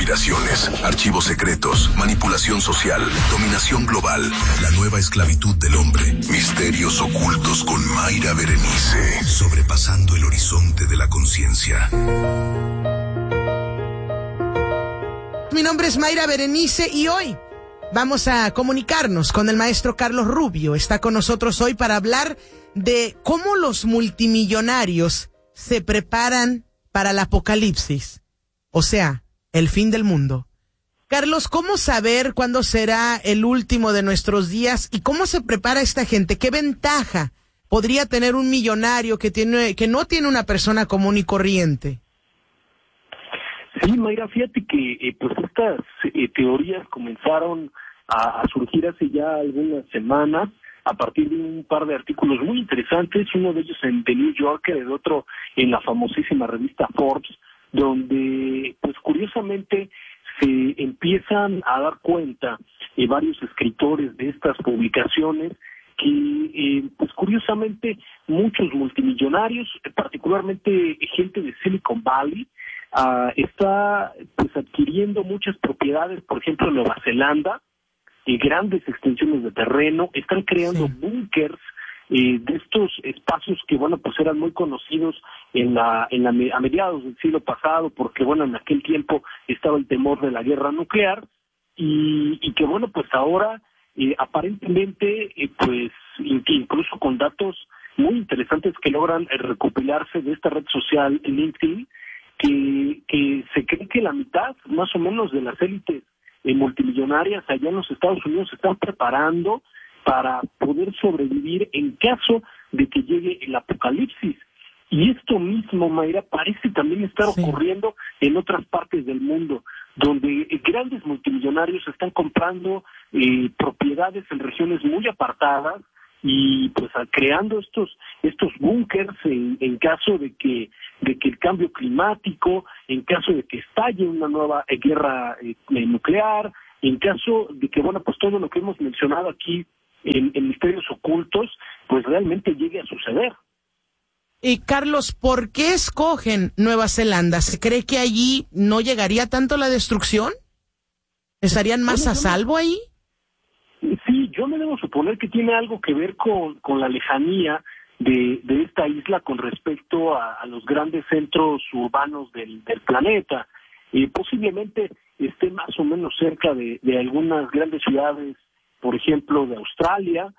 conspiraciones, archivos secretos, manipulación social, dominación global, la nueva esclavitud del hombre, misterios ocultos con Mayra Berenice, sobrepasando el horizonte de la conciencia. Mi nombre es Mayra Berenice y hoy vamos a comunicarnos con el maestro Carlos Rubio. Está con nosotros hoy para hablar de cómo los multimillonarios se preparan para el apocalipsis, o sea, el fin del mundo. Carlos, ¿cómo saber cuándo será el último de nuestros días y cómo se prepara esta gente? ¿Qué ventaja podría tener un millonario que no tiene una persona común y corriente? Sí, Mayra, fíjate que pues estas teorías comenzaron a surgir hace ya algunas semanas a partir de un par de artículos muy interesantes, uno de ellos en The New Yorker, el otro en la famosísima revista Forbes, donde pues curiosamente se empiezan a dar cuenta varios escritores de estas publicaciones que pues curiosamente muchos multimillonarios, particularmente gente de Silicon Valley, está pues adquiriendo muchas propiedades, por ejemplo en Nueva Zelanda, grandes extensiones de terreno, están creando búnkers de estos espacios que bueno pues eran muy conocidos a mediados del siglo pasado, porque bueno en aquel tiempo estaba el temor de la guerra nuclear y que bueno pues ahora aparentemente pues incluso con datos muy interesantes que logran recopilarse de esta red social LinkedIn, que se cree que la mitad más o menos de las élites multimillonarias allá en los Estados Unidos se están preparando para poder sobrevivir en caso de que llegue el apocalipsis. Y esto mismo, Mayra, parece también estar ocurriendo en otras partes del mundo, donde grandes multimillonarios están comprando propiedades en regiones muy apartadas y pues creando estos búnkers en caso de que el cambio climático, en caso de que estalle una nueva guerra nuclear, en caso de que bueno pues todo lo que hemos mencionado aquí en misterios ocultos pues realmente llegue a suceder. Y Carlos, ¿por qué escogen Nueva Zelanda? ¿Se cree que allí no llegaría tanto la destrucción? ¿Estarían más a salvo ahí? Sí, yo me debo suponer que tiene algo que ver con la lejanía de esta isla con respecto a los grandes centros urbanos del planeta. Posiblemente esté más o menos cerca de algunas grandes ciudades, por ejemplo, de Australia,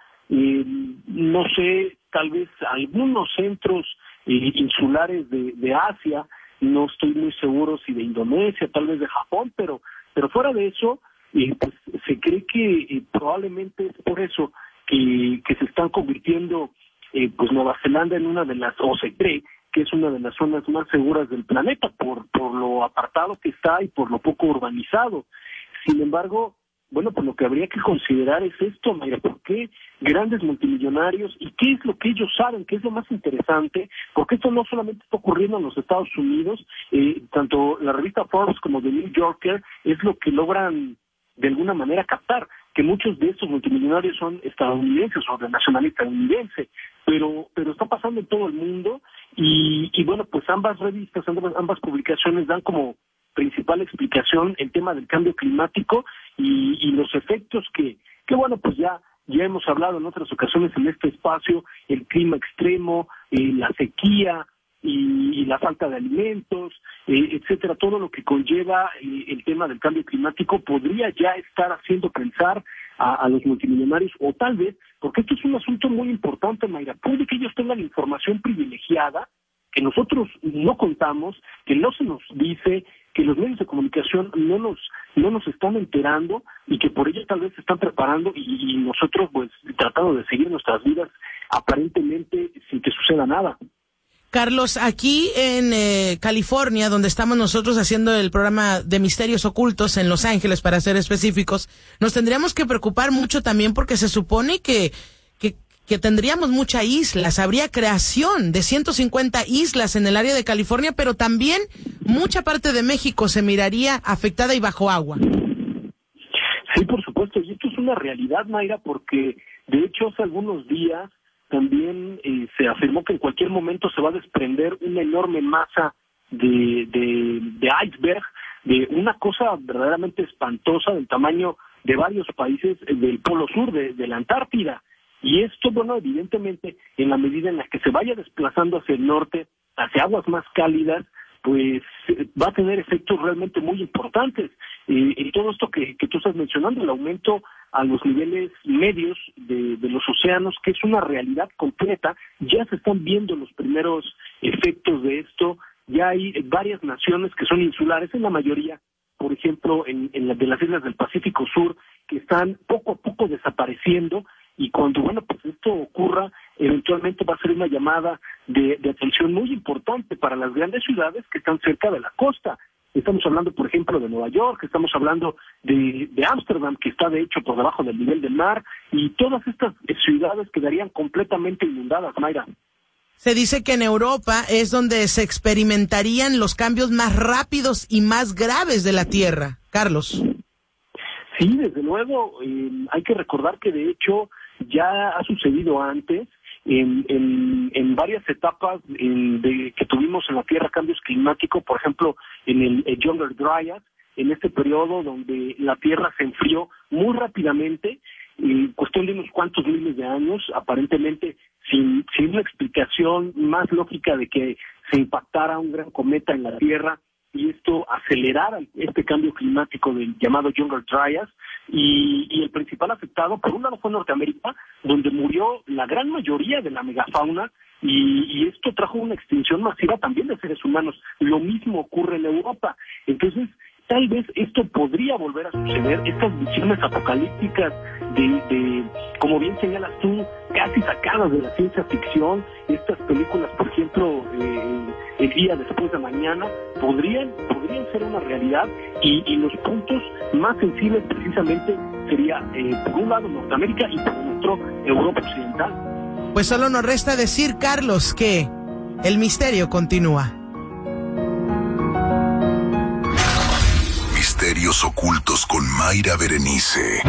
no sé, tal vez algunos centros insulares de Asia, no estoy muy seguro si de Indonesia, tal vez de Japón, pero fuera de eso, pues se cree que probablemente es por eso que se están convirtiendo pues Nueva Zelanda en una de las, o se cree que es una de las zonas más seguras del planeta por lo apartado que está y por lo poco urbanizado. Sin embargo, bueno, pues lo que habría que considerar es esto, Mayra, ¿por qué grandes multimillonarios y qué es lo que ellos saben, qué es lo más interesante? Porque esto no solamente está ocurriendo en los Estados Unidos, tanto la revista Forbes como The New Yorker es lo que logran de alguna manera captar, que muchos de estos multimillonarios son estadounidenses o de nacionalidad estadounidense, pero está pasando en todo el mundo y bueno, pues ambas revistas, ambas publicaciones dan como principal explicación el tema del cambio climático y los efectos que bueno, pues ya hemos hablado en otras ocasiones en este espacio, el clima extremo, la sequía y la falta de alimentos, etcétera, todo lo que conlleva el tema del cambio climático podría ya estar haciendo pensar a los multimillonarios, o tal vez, porque esto es un asunto muy importante, Mayra, puede que ellos tengan información privilegiada que nosotros no contamos, que no se nos dice, que los medios de comunicación no nos están enterando y que por ello tal vez se están preparando y nosotros pues tratando de seguir nuestras vidas aparentemente sin que suceda nada. Carlos, aquí en California, donde estamos nosotros haciendo el programa de Misterios Ocultos en Los Ángeles, para ser específicos, nos tendríamos que preocupar mucho también porque se supone que tendríamos muchas islas, habría creación de 150 islas en el área de California, pero también mucha parte de México se miraría afectada y bajo agua. Sí, por supuesto, y esto es una realidad, Mayra, porque de hecho hace algunos días también se afirmó que en cualquier momento se va a desprender una enorme masa de iceberg de una cosa verdaderamente espantosa del tamaño de varios países del Polo Sur, de la Antártida. Y esto, bueno, evidentemente, en la medida en la que se vaya desplazando hacia el norte, hacia aguas más cálidas, pues va a tener efectos realmente muy importantes. Y todo esto que tú estás mencionando, el aumento a los niveles medios de los océanos, que es una realidad completa, ya se están viendo los primeros efectos de esto. Ya hay varias naciones que son insulares, en la mayoría, por ejemplo, de las islas del Pacífico Sur, que están poco a poco desapareciendo, y cuando, bueno, pues esto ocurra, eventualmente va a ser una llamada de atención muy importante para las grandes ciudades que están cerca de la costa. Estamos hablando, por ejemplo, de Nueva York, estamos hablando de Ámsterdam, que está de hecho por debajo del nivel del mar, y todas estas ciudades quedarían completamente inundadas, Mayra. Se dice que en Europa es donde se experimentarían los cambios más rápidos y más graves de la Tierra. Carlos. Sí, desde luego. Hay que recordar que de hecho ya ha sucedido antes en varias etapas que tuvimos en la Tierra, cambios climáticos, por ejemplo, en el Younger Dryas, en este periodo donde la Tierra se enfrió muy rápidamente, en cuestión de unos cuantos miles de años, aparentemente sin una explicación más lógica de que se impactara un gran cometa en la Tierra y esto acelerara este cambio climático del llamado Younger Dryas, y el principal afectado, por un lado, fue Norteamérica, donde murió la gran mayoría de la megafauna, y esto trajo una extinción masiva también de seres humanos. Lo mismo ocurre en Europa. Entonces, tal vez esto podría volver a suceder, estas visiones apocalípticas de como bien señalas tú, casi sacadas de la ciencia ficción, estas películas, por ejemplo, El día después de mañana, podrían ser una realidad, y los puntos más sensibles precisamente sería, por un lado, Norteamérica y por el otro, Europa Occidental. Pues solo nos resta decir, Carlos, que el misterio continúa. Misterios ocultos con Mayra Berenice.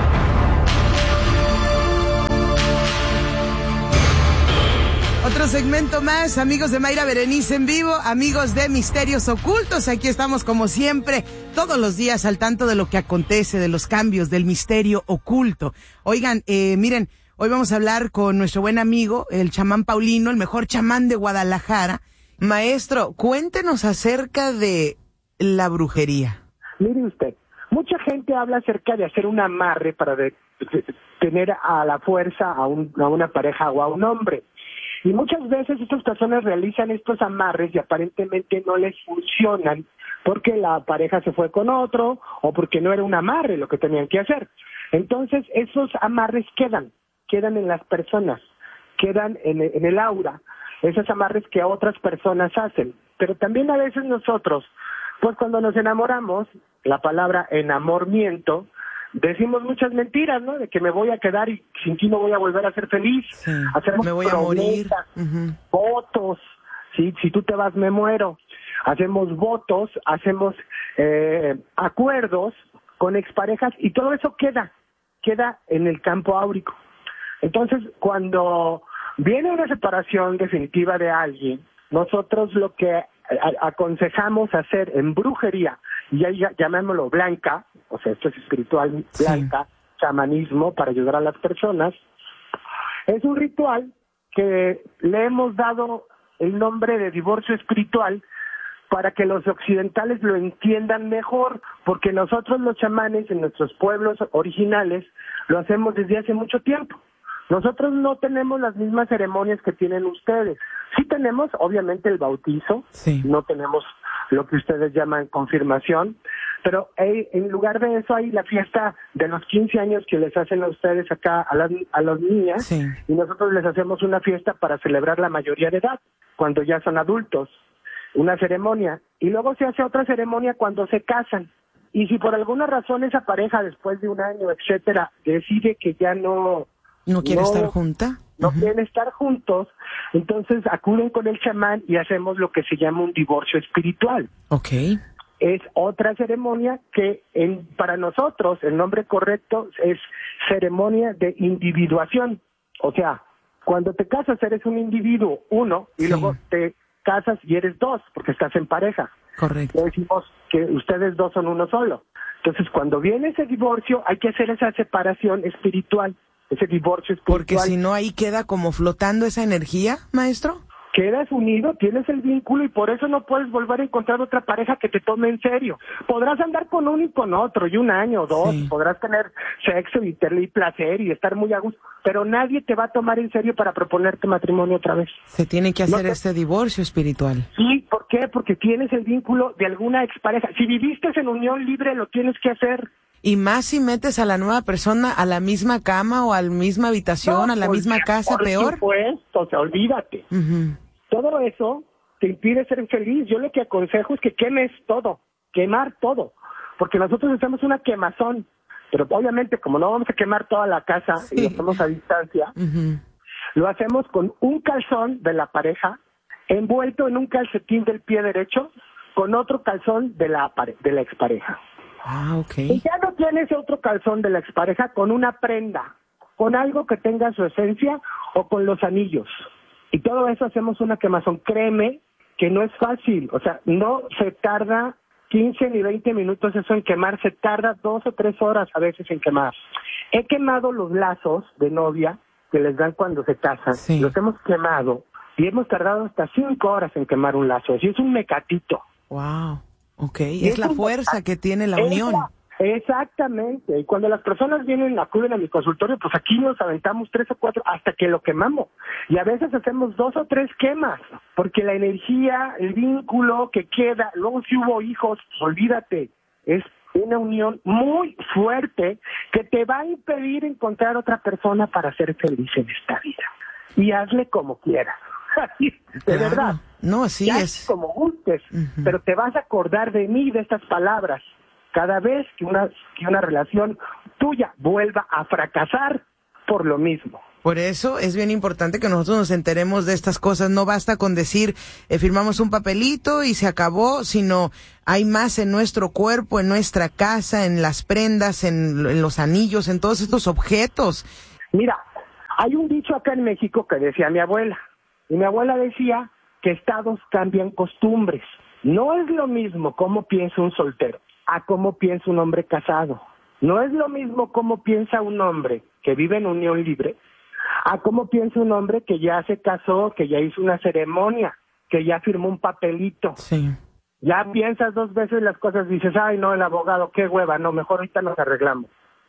Otro segmento más, amigos de Mayra Berenice en vivo, amigos de Misterios Ocultos. Aquí estamos como siempre, todos los días al tanto de lo que acontece, de los cambios, del misterio oculto. Oigan, miren, hoy vamos a hablar con nuestro buen amigo, el chamán Paulino, el mejor chamán de Guadalajara. Maestro, cuéntenos acerca de la brujería. Mire usted, mucha gente habla acerca de hacer un amarre para tener a la fuerza a una pareja o a un hombre. Y muchas veces estas personas realizan estos amarres y aparentemente no les funcionan porque la pareja se fue con otro o porque no era un amarre lo que tenían que hacer. Entonces esos amarres quedan en las personas, quedan en el aura, esos amarres que otras personas hacen. Pero también a veces nosotros, pues cuando nos enamoramos, la palabra enamoramiento, decimos muchas mentiras, ¿no? De que me voy a quedar y sin ti no voy a volver a ser feliz. Sí, hacemos me voy a morir. Votos, ¿sí? Si tú te vas me muero. Hacemos votos, hacemos acuerdos con exparejas y todo eso queda en el campo áurico. Entonces, cuando viene una separación definitiva de alguien, nosotros lo que aconsejamos hacer en brujería, y ahí llamémoslo blanca, o sea, esto es espiritual blanca, chamanismo para ayudar a las personas, es un ritual que le hemos dado el nombre de divorcio espiritual para que los occidentales lo entiendan mejor, porque nosotros los chamanes en nuestros pueblos originales lo hacemos desde hace mucho tiempo. Nosotros no tenemos las mismas ceremonias que tienen ustedes. Sí tenemos, obviamente, el bautizo, no tenemos lo que ustedes llaman confirmación, pero en lugar de eso hay la fiesta de los 15 años que les hacen a ustedes acá a las niñas, y nosotros les hacemos una fiesta para celebrar la mayoría de edad, cuando ya son adultos, una ceremonia, y luego se hace otra ceremonia cuando se casan. Y si por alguna razón esa pareja, después de un año, etcétera, decide que ya no quiere estar junta, no quieren estar juntos, entonces acuden con el chamán y hacemos lo que se llama un divorcio espiritual. Okay. Es otra ceremonia que para nosotros el nombre correcto es ceremonia de individuación. O sea, cuando te casas eres un individuo, uno, y luego te casas y eres dos, porque estás en pareja. Correcto. Le decimos que ustedes dos son uno solo. Entonces, cuando viene ese divorcio, hay que hacer esa separación espiritual, ese divorcio espiritual. Porque si no, ahí queda como flotando esa energía, maestro. Quedas unido, tienes el vínculo y por eso no puedes volver a encontrar otra pareja que te tome en serio. Podrás andar con uno y con otro, y un año o dos, sí. Podrás tener sexo y tener placer y estar muy a gusto, pero nadie te va a tomar en serio para proponerte matrimonio otra vez. Se tiene que hacer este divorcio espiritual. Sí, ¿por qué? Porque tienes el vínculo de alguna expareja. Si viviste en unión libre, lo tienes que hacer. Y más si metes a la nueva persona a la misma cama o a la misma habitación, a la misma casa, peor. Por supuesto, o sea, olvídate. Uh-huh. Todo eso te impide ser feliz. Yo lo que aconsejo es que quemes todo, quemar todo, porque nosotros hacemos una quemazón, pero obviamente como no vamos a quemar toda la casa y lo hacemos a distancia, lo hacemos con un calzón de la pareja envuelto en un calcetín del pie derecho con otro calzón de la expareja. Ah, ok. Y ya no tienes otro calzón de la expareja, con una prenda, con algo que tenga su esencia o con los anillos. Y todo eso hacemos una quemazón. Créeme que no es fácil. O sea, no se tarda 15 ni 20 minutos eso en quemar. Se tarda 2 o 3 horas a veces en quemar. He quemado los lazos de novia que les dan cuando se casan. Sí. Los hemos quemado y hemos tardado hasta 5 horas en quemar un lazo. Así es un mecatito. Wow. Ok, es la fuerza que tiene la unión. Exactamente. Y cuando las personas acuden a mi consultorio, pues aquí nos aventamos 3 o 4 hasta que lo quemamos. Y a veces hacemos 2 o 3 quemas, porque la energía, el vínculo que queda, luego si hubo hijos, pues olvídate, es una unión muy fuerte que te va a impedir encontrar otra persona para ser feliz en esta vida. Y hazle como quieras. De verdad. No, así es. Como gustes, pero te vas a acordar de mí, de estas palabras. Cada vez que una relación tuya vuelva a fracasar por lo mismo. Por eso es bien importante que nosotros nos enteremos de estas cosas. No basta con decir, firmamos un papelito y se acabó, sino hay más en nuestro cuerpo, en nuestra casa, en las prendas, en los anillos, en todos estos objetos. Mira, hay un dicho acá en México que decía mi abuela. Y mi abuela decía que estados cambian costumbres. No es lo mismo cómo piensa un soltero a cómo piensa un hombre casado. No es lo mismo cómo piensa un hombre que vive en unión libre a cómo piensa un hombre que ya se casó, que ya hizo una ceremonia, que ya firmó un papelito. Sí. Ya piensas 2 veces las cosas, dices, ay no, el abogado, qué hueva, no, mejor ahorita nos arreglamos.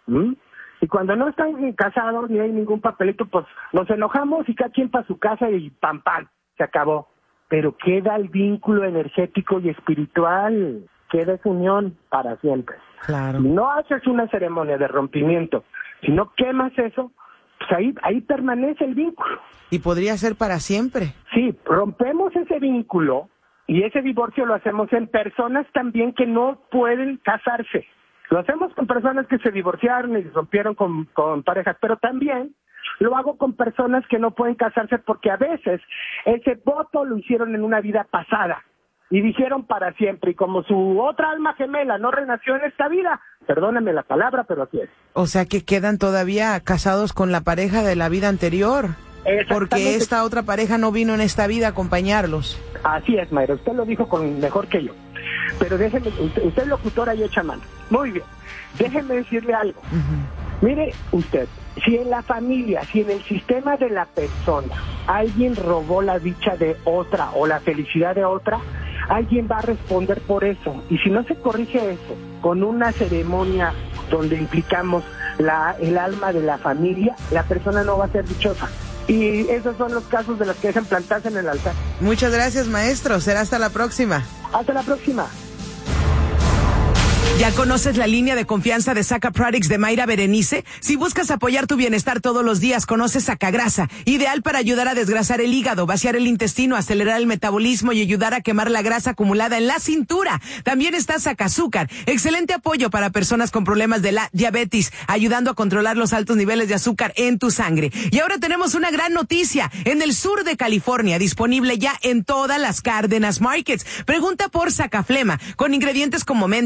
Y cuando no están casados ni hay ningún papelito, pues nos enojamos y cada quien para su casa y pam, se acabó. Pero queda el vínculo energético y espiritual, queda esa unión para siempre. Claro. Si no haces una ceremonia de rompimiento, si no quemas eso, pues ahí permanece el vínculo. Y podría ser para siempre. Sí, rompemos ese vínculo y ese divorcio lo hacemos en personas también que no pueden casarse. Lo hacemos con personas que se divorciaron y se rompieron con parejas, pero también lo hago con personas que no pueden casarse porque a veces ese voto lo hicieron en una vida pasada y dijeron para siempre, y como su otra alma gemela no renació en esta vida, perdónenme la palabra, pero así es. O sea que quedan todavía casados con la pareja de la vida anterior, porque esta otra pareja no vino en esta vida a acompañarlos. Así es, Mayra, usted lo dijo mejor que yo. Pero déjeme, usted es locutora y echa mano. Muy bien, déjeme decirle algo. Mire usted, si en la familia, si en el sistema de la persona alguien robó la dicha de otra o la felicidad de otra, alguien va a responder por eso. Y si no se corrige eso con una ceremonia donde implicamos el alma de la familia, la persona no va a ser dichosa. Y esos son los casos de los que dejan plantarse en el altar. Muchas gracias, maestro. Será hasta la próxima. Hasta la próxima. ¿Ya conoces la línea de confianza de Saca Products de Mayra Berenice? Si buscas apoyar tu bienestar todos los días, conoce Sacagrasa, ideal para ayudar a desgrasar el hígado, vaciar el intestino, acelerar el metabolismo y ayudar a quemar la grasa acumulada en la cintura. También está Sacazúcar, excelente apoyo para personas con problemas de la diabetes, ayudando a controlar los altos niveles de azúcar en tu sangre. Y ahora tenemos una gran noticia, en el sur de California, disponible ya en todas las Cárdenas Markets. Pregunta por Sacaflema, con ingredientes como menta, mentol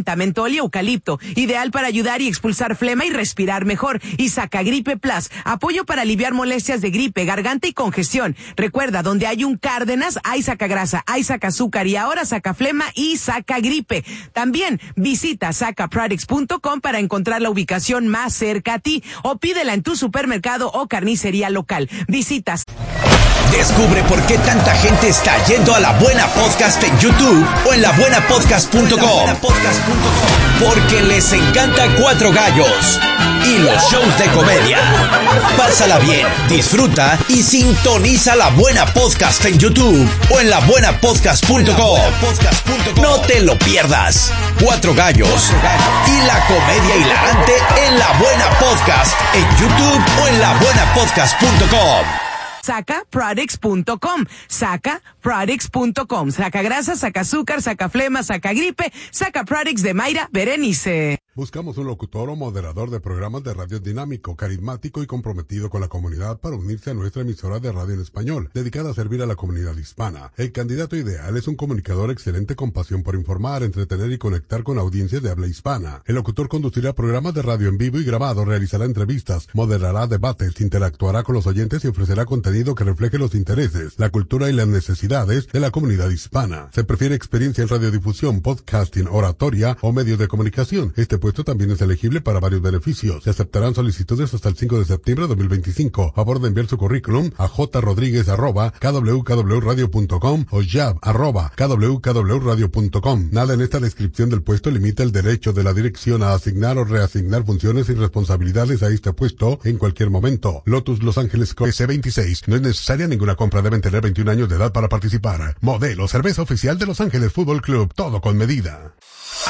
limón y eucalipto, ideal para ayudar y expulsar flema y respirar mejor. Y Sacagripe Plus, apoyo para aliviar molestias de gripe, garganta y congestión. Recuerda, donde hay un Cárdenas, hay sacagrasa, hay sacazúcar y ahora sacaflema y Sacagripe. También visita sacaproducts.com para encontrar la ubicación más cerca a ti o pídela en tu supermercado o carnicería local. Visitas. Descubre por qué tanta gente está yendo a La Buena Podcast en YouTube o en labuenapodcast.com. Porque les encanta Cuatro Gallos y los shows de comedia. Pásala bien, disfruta y sintoniza La Buena Podcast en YouTube o en labuenapodcast.com. No te lo pierdas. Cuatro Gallos y la comedia hilarante en La Buena Podcast en YouTube o en labuenapodcast.com. Sacaproducts.com, sacaproducts.com, saca grasa, saca azúcar, saca flema, saca gripe, saca products de Mayra Berenice. Buscamos un locutor o moderador de programas de radio dinámico, carismático y comprometido con la comunidad para unirse a nuestra emisora de radio en español, dedicada a servir a la comunidad hispana. El candidato ideal es un comunicador excelente con pasión por informar, entretener y conectar con audiencias de habla hispana. El locutor conducirá programas de radio en vivo y grabado, realizará entrevistas, moderará debates, interactuará con los oyentes y ofrecerá contenido que refleje los intereses, la cultura y las necesidades de la comunidad hispana. Se prefiere experiencia en radiodifusión, podcasting, oratoria o medios de comunicación. Este puesto también es elegible para varios beneficios. Se aceptarán solicitudes hasta el 5 de septiembre de 2025. Favor de enviar su currículum a jrodriguez@kwkwradio.com o jab@kwkwradio.com. Nada en esta descripción del puesto limita el derecho de la dirección a asignar o reasignar funciones y responsabilidades a este puesto en cualquier momento. Lotus Los Ángeles S26. No es necesaria ninguna compra. Deben tener 21 años de edad para participar. Modelo, cerveza oficial de Los Ángeles Fútbol Club. Todo con medida.